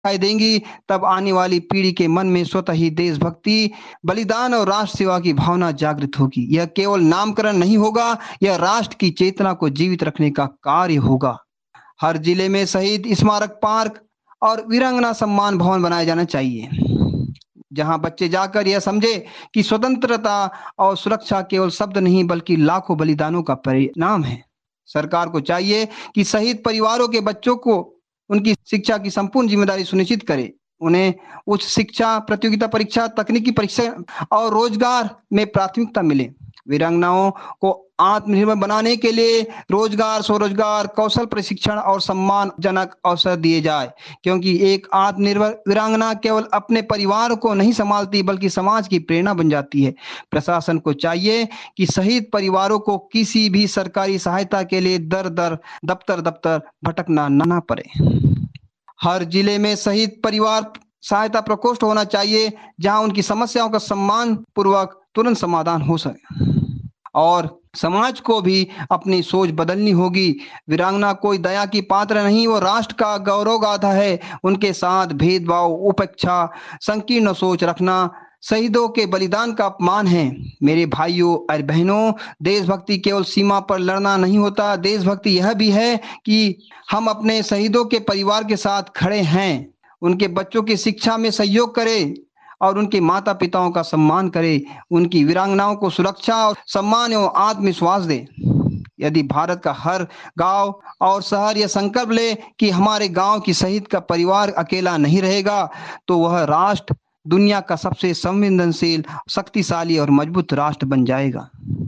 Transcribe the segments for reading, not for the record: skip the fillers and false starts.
दिखाई देंगी, तब आने वाली पीढ़ी के मन में स्वतः ही देशभक्ति, बलिदान और राष्ट्र सेवा की भावना जागृत होगी। यह केवल नामकरण नहीं होगा, यह राष्ट्र की चेतना को जीवित रखने का कार्य होगा। हर जिले में शहीद स्मारक पार्क और वीरांगना सम्मान भवन बनाए जाना चाहिए, जहां बच्चे जाकर यह समझे कि स्वतंत्रता और सुरक्षा केवल शब्द नहीं बल्कि लाखों बलिदानों का परिणाम है। सरकार को चाहिए कि शहीद परिवारों के बच्चों को उनकी शिक्षा की संपूर्ण जिम्मेदारी सुनिश्चित करे। उन्हें उच्च शिक्षा, प्रतियोगिता परीक्षा, तकनीकी परीक्षा और रोजगार में प्राथमिकता मिले। वीरांगनाओं को आत्मनिर्भर बनाने के लिए रोजगार, स्वरोजगार, कौशल प्रशिक्षण और सम्मानजनक अवसर दिए जाए, क्योंकि एक आत्मनिर्भर वीरांगना केवल अपने परिवार को नहीं संभालती बल्कि समाज की प्रेरणा बन जाती है। प्रशासन को चाहिए कि शहीद परिवारों को किसी भी सरकारी सहायता के लिए दर दर दफ्तर दफ्तर भटकना न पड़े। हर जिले में शहीद परिवार सहायता प्रकोष्ठ होना चाहिए, जहां उनकी समस्याओं का सम्मान पूर्वक तुरंत समाधान हो सके। और समाज को भी अपनी सोच बदलनी होगी। वीरांगना कोई दया की पात्र नहीं, वो राष्ट्र का गौरव गाथा है। उनके साथ भेदभाव, उपेक्षा, संकीर्ण सोच रखना शहीदों के बलिदान का अपमान है। मेरे भाइयों और बहनों, देशभक्ति केवल सीमा पर लड़ना नहीं होता, देशभक्ति यह भी है कि हम अपने शहीदों के परिवार के साथ खड़े हैं, उनके बच्चों की शिक्षा में सहयोग करें और उनके माता पिताओं का सम्मान करें, उनकी वीरांगनाओं को सुरक्षा और सम्मान एवं आत्मविश्वास दें। यदि भारत का हर गांव और शहर यह संकल्प ले कि हमारे गांव की शहीद का परिवार अकेला नहीं रहेगा, तो वह राष्ट्र दुनिया का सबसे संवेदनशील, शक्तिशाली और मजबूत राष्ट्र बन जाएगा।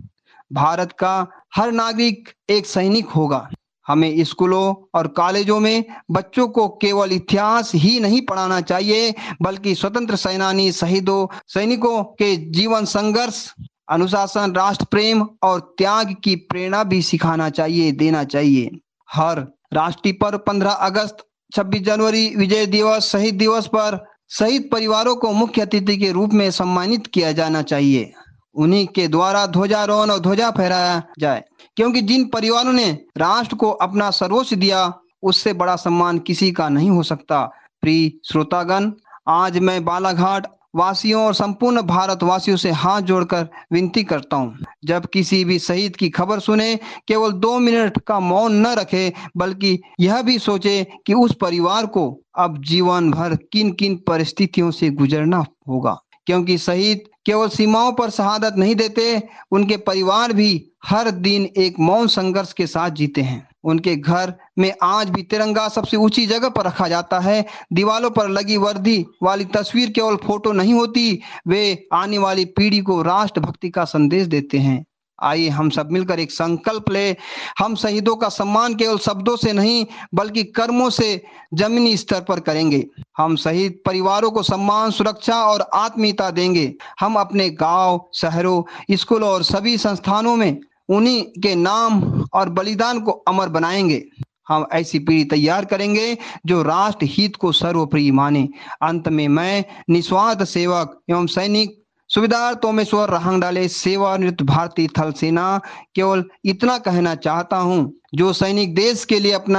भारत का हर नागरिक एक सैनिक होगा। हमें स्कूलों और कॉलेजों में बच्चों को केवल इतिहास ही नहीं पढ़ाना चाहिए, बल्कि स्वतंत्र सेनानी, शहीदों, सैनिकों के जीवन संघर्ष, अनुशासन, राष्ट्र प्रेम और त्याग की प्रेरणा भी सिखाना चाहिए, देना चाहिए। हर राष्ट्रीय पर्व 15 अगस्त, 26 जनवरी, विजय दिवस, शहीद दिवस पर शहीद परिवारों को मुख्य अतिथि के रूप में सम्मानित किया जाना चाहिए। उन्हीं के द्वारा ध्वजारोहण और ध्वजा फहराया जाए, क्योंकि जिन परिवारों ने राष्ट्र को अपना सर्वोच्च दिया, उससे बड़ा सम्मान किसी का नहीं हो सकता। प्रिय श्रोतागण, आज मैं बालाघाट वासियों और संपूर्ण भारतवासियों से हाथ जोड़कर विनती करता हूँ, जब किसी भी शहीद की खबर सुने, केवल 2 मिनट का मौन न रखे, बल्कि यह भी सोचे कि उस परिवार को अब जीवन भर किन किन परिस्थितियों से गुजरना होगा। क्योंकि शहीद केवल सीमाओं पर शहादत नहीं देते, उनके परिवार भी हर दिन एक मौन संघर्ष के साथ जीते हैं। उनके घर में आज भी तिरंगा सबसे ऊंची जगह पर रखा जाता है। दीवालों पर लगी वर्दी वाली तस्वीर केवल फोटो नहीं होती, वे आने वाली पीढ़ी को राष्ट्रभक्ति का संदेश देते हैं। आइए हम सब मिलकर एक संकल्प ले, हम शहीदों का सम्मान केवल शब्दों से नहीं बल्कि कर्मों से जमीनी स्तर पर करेंगे। हम शहीद परिवारों को सम्मान, सुरक्षा और आत्मीयता देंगे। हम अपने गांव, शहरों, स्कूलों और सभी संस्थानों में उन्हीं के नाम और बलिदान को अमर बनाएंगे। हम ऐसी पीढ़ी तैयार करेंगे जो राष्ट्र हित को सर्वोपरि माने। अंत में मैं निस्वार्थ सेवक एवं सैनिक सुबेदार तोमेश्वर रहांगडाले, सेवानिवृत्त भारतीय थल सेना, केवल इतना कहना चाहता हूं, जो सैनिक देश के लिए अपना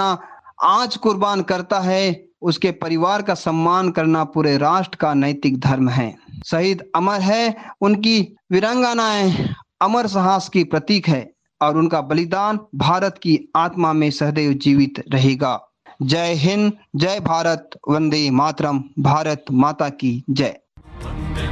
आज कुर्बान करता है, उसके परिवार का सम्मान करना पूरे राष्ट्र का नैतिक धर्म है। शहीद अमर है, उनकी वीरांगनाएं अमर साहस की प्रतीक है और उनका बलिदान भारत की आत्मा में सदैव जीवित रहेगा। जय हिंद, जय भारत, वंदे मातरम, भारत माता की जय।